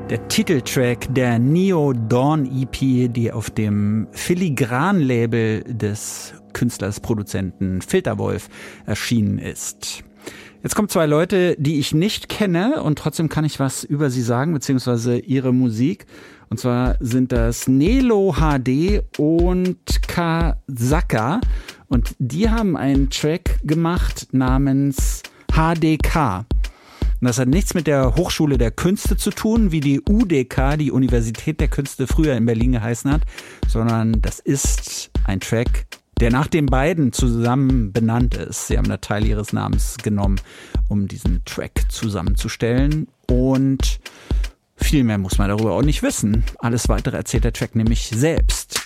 Der Titeltrack der Neo Dawn EP, die auf dem Filigran-Label des Künstlers, Produzenten Filterwolf erschienen ist. Jetzt kommen zwei Leute, die ich nicht kenne und trotzdem kann ich was über sie sagen, beziehungsweise ihre Musik. Und zwar sind das Nelo HD und Kasaka. Und die haben einen Track gemacht namens HDK. Und das hat nichts mit der Hochschule der Künste zu tun, wie die UDK, die Universität der Künste, früher in Berlin geheißen hat, sondern das ist ein Track, der nach den beiden zusammen benannt ist. Sie haben da Teil ihres Namens genommen, um diesen Track zusammenzustellen. Und viel mehr muss man darüber auch nicht wissen. Alles Weitere erzählt der Track nämlich selbst.